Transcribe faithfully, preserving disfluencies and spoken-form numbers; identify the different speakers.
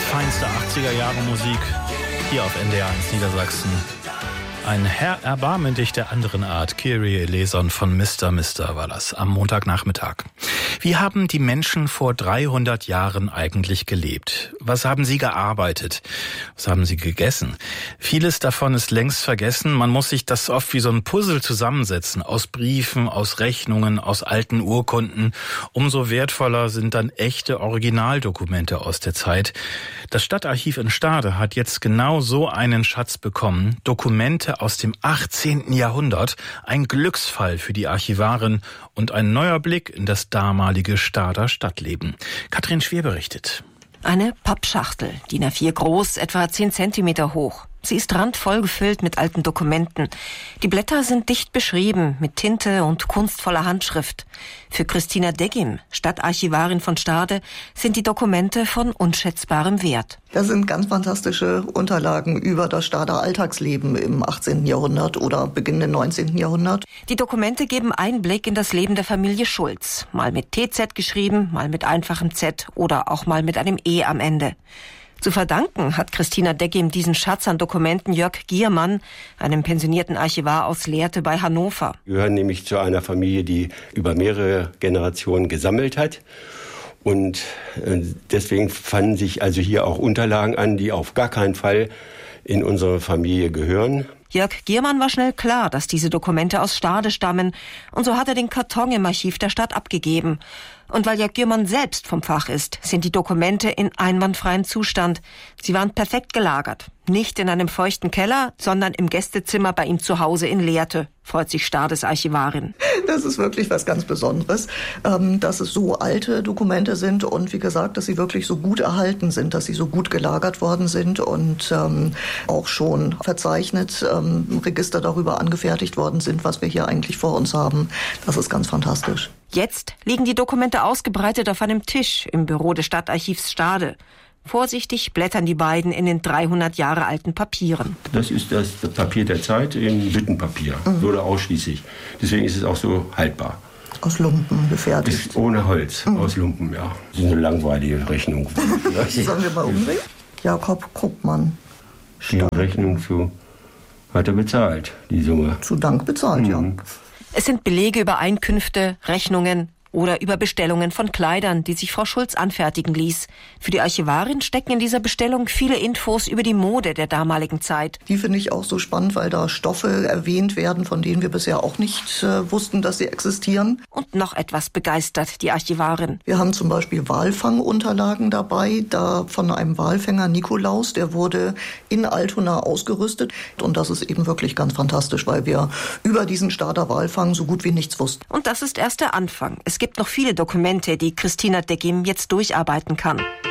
Speaker 1: feinste achtziger Jahre Musik hier auf N D R eins Niedersachsen. Ein Herr erbarmentlich der anderen Art, Kyrie eleison von Mister Mister war das am Montagnachmittag. Wie haben die Menschen vor dreihundert Jahren eigentlich gelebt? Was haben sie gearbeitet? Was haben sie gegessen? Vieles davon ist längst vergessen. Man muss sich das oft wie so ein Puzzle zusammensetzen. Aus Briefen, aus Rechnungen, aus alten Urkunden. Umso wertvoller sind dann echte Originaldokumente aus der Zeit. Das Stadtarchiv in Stade hat jetzt genau so einen Schatz bekommen. Dokumente aus dem achtzehnten Jahrhundert. Ein Glücksfall für die Archivarin und ein neuer Blick in das damalige Stader Stadtleben. Katrin Schwer berichtet.
Speaker 2: Eine Pappschachtel, D I N A vier groß, etwa zehn Zentimeter hoch. Sie ist randvoll gefüllt mit alten Dokumenten. Die Blätter sind dicht beschrieben, mit Tinte und kunstvoller Handschrift. Für Christina Deggim, Stadtarchivarin von Stade, sind die Dokumente von unschätzbarem Wert.
Speaker 3: Das sind ganz fantastische Unterlagen über das Stader Alltagsleben im achtzehnten Jahrhundert oder beginnenden neunzehnten Jahrhundert.
Speaker 2: Die Dokumente geben Einblick in das Leben der Familie Schulz. Mal mit T Z geschrieben, mal mit einfachem Z oder auch mal mit einem E am Ende. Zu verdanken hat Christina Deggim diesen Schatz an Dokumenten Jörg Giermann, einem pensionierten Archivar aus Lehrte bei Hannover.
Speaker 4: Wir gehören nämlich zu einer Familie, die über mehrere Generationen gesammelt hat. Und deswegen fanden sich also hier auch Unterlagen an, die auf gar keinen Fall in unsere Familie gehören.
Speaker 2: Jörg Giermann war schnell klar, dass diese Dokumente aus Stade stammen. Und so hat er den Karton im Archiv der Stadt abgegeben. Und weil Jörg Giermann selbst vom Fach ist, sind die Dokumente in einwandfreiem Zustand. Sie waren perfekt gelagert. Nicht in einem feuchten Keller, sondern im Gästezimmer bei ihm zu Hause in Lehrte, freut sich Stades Archivarin.
Speaker 3: Das ist wirklich was ganz Besonderes, dass es so alte Dokumente sind und wie gesagt, dass sie wirklich so gut erhalten sind, dass sie so gut gelagert worden sind und auch schon verzeichnet, Register darüber angefertigt worden sind, was wir hier eigentlich vor uns haben. Das ist ganz fantastisch.
Speaker 2: Jetzt liegen die Dokumente ausgebreitet auf einem Tisch im Büro des Stadtarchivs Stade. Vorsichtig blättern die beiden in den dreihundert Jahre alten Papieren.
Speaker 4: Das ist das Papier der Zeit in Büttenpapier, mhm. Würde ausschließlich. Deswegen ist es auch so haltbar.
Speaker 3: Aus Lumpen gefertigt.
Speaker 4: Ist ohne Holz, mhm. Aus Lumpen, ja. Das ist eine langweilige Rechnung.
Speaker 3: Sollen wir mal umdrehen? Jakob Kruppmann.
Speaker 4: Die Rechnung zu, hat er bezahlt, die Summe.
Speaker 3: Zu Dank bezahlt, mhm. Ja.
Speaker 2: Es sind Belege über Einkünfte, Rechnungen oder über Bestellungen von Kleidern, die sich Frau Schulz anfertigen ließ. Für die Archivarin stecken in dieser Bestellung viele Infos über die Mode der damaligen Zeit.
Speaker 3: Die finde ich auch so spannend, weil da Stoffe erwähnt werden, von denen wir bisher auch nicht äh, wussten, dass sie existieren.
Speaker 2: Und noch etwas begeistert die Archivarin.
Speaker 3: Wir haben zum Beispiel Walfangunterlagen dabei, da von einem Walfänger Nikolaus, der wurde in Altona ausgerüstet. Und das ist eben wirklich ganz fantastisch, weil wir über diesen Stader Walfang so gut wie nichts wussten.
Speaker 2: Und das ist erst der Anfang. Es Es gibt noch viele Dokumente, die Christina Deggim jetzt durcharbeiten kann.